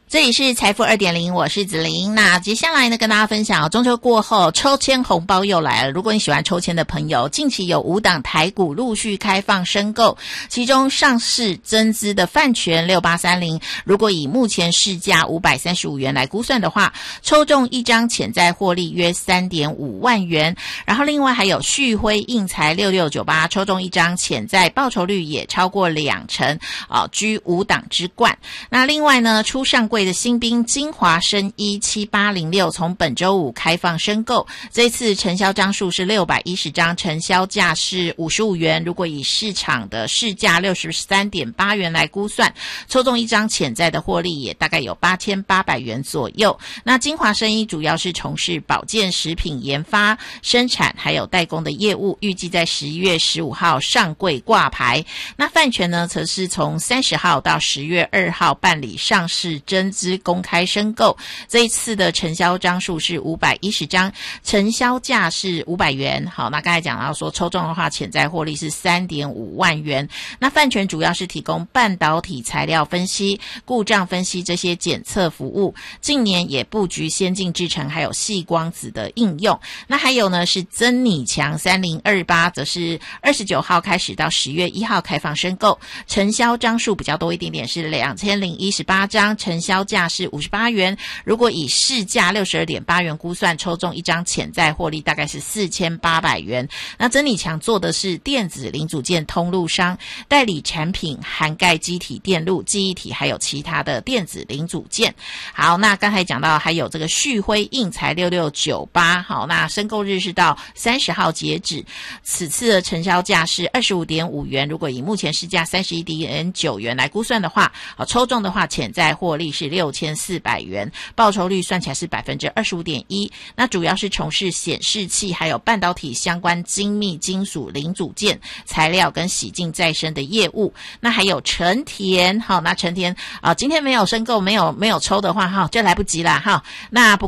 这里是财富 2.0， 我是子琳。那接下来呢，跟大家分享中秋过后抽签红包又来了。如果你喜欢抽签的朋友，近期有5档台股陆续开放申购，其中上市增资的泛全6830，如果以目前市价535元来估算的话，抽中一张潜在获利约 3.5 万元。然后另外还有旭辉印材6698，抽中一张潜在报酬率也超过20%，居5档之冠。那另外呢，出上柜的新兵金华生医7806，从本周五开放申购，这一次成交张数是610张，成交价是55元。如果以市场的市价 63.8 元来估算，抽中一张潜在的获利也大概有8800元左右。那金华生医主要是从事保健食品研发、生产还有代工的业务，预计在11月15号上柜挂牌。那泛全呢，则是从30号到10月2号办理上市增资公开申购，这一次的成交张数是510张，成交价是500元。好，那刚才讲到说抽中的话，潜在获利是 3.5 万元。那泛全主要是提供半导体材料分析、故障分析这些检测服务，近年也布局先进制程还有矽光子的应用。那还有呢是增拟强3028，则是29号开始到10月1号开放申购，成交张数比较多一点点，是2018张，成交价是58元。如果以市价 62.8 元估算，抽中一张潜在获利大概是4800元。那增拟强做的是电子零组件通路商，代理产品涵盖机体电路、记忆体还有其他的电子零组件。好，那刚才讲到还有这个旭辉印材6698，好，那申购日是到30号截止，此次的成交价是 25.5 元。如果以目前市价 31.9 元来估算的话，抽中的话潜在获利是6400元，报酬率算起来是 25.1%。 那主要是从事显示器还有半导体相关精密金属零组件材料跟洗净再生的业务。那还有成田，好，那成田今天没有申购，没有抽的话就来不及啦。那